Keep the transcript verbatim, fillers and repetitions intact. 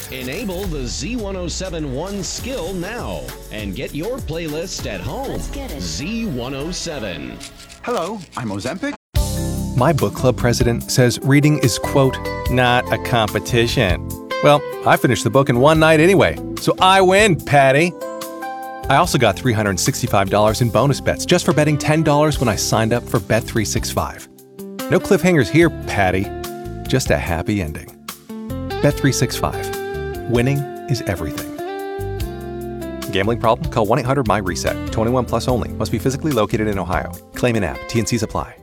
Enable the Z ten seventy-one skill now and get your playlist at home. Let's get it. Z ten seven. Hello, I'm Ozempic. My book club president says reading is, quote, not a competition. Well, I finished the book in one night anyway, so I win, Patty. I also got three hundred sixty-five dollars in bonus bets just for betting ten dollars when I signed up for Bet three sixty-five. No cliffhangers here, Patty. Just a happy ending. Bet three sixty-five. Winning is everything. Gambling problem? Call one eight hundred M Y RESET. twenty-one plus only. Must be physically located in Ohio. Claim in app. T and Cs apply.